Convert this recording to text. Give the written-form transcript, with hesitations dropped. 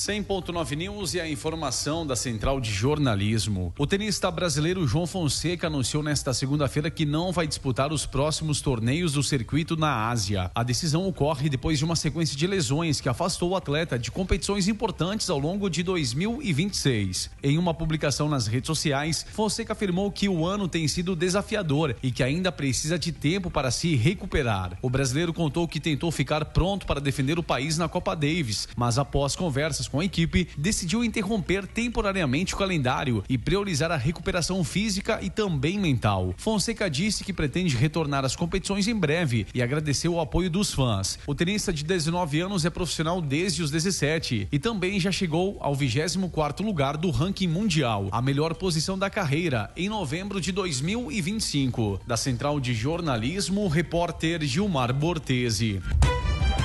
100.9 News e a informação da Central de Jornalismo. O tenista brasileiro João Fonseca anunciou nesta segunda-feira que não vai disputar os próximos torneios do circuito na Ásia. A decisão ocorre depois de uma sequência de lesões que afastou o atleta de competições importantes ao longo de 2026. Em uma publicação nas redes sociais, Fonseca afirmou que o ano tem sido desafiador e que ainda precisa de tempo para se recuperar. O brasileiro contou que tentou ficar pronto para defender o país na Copa Davis, mas após conversas com a equipe, decidiu interromper temporariamente o calendário e priorizar a recuperação física e também mental. Fonseca disse que pretende retornar às competições em breve e agradeceu o apoio dos fãs. O tenista de 19 anos é profissional desde os 17 e também já chegou ao 24º lugar do ranking mundial, a melhor posição da carreira, em novembro de 2025. Da Central de Jornalismo, repórter Gilmar Bortesi.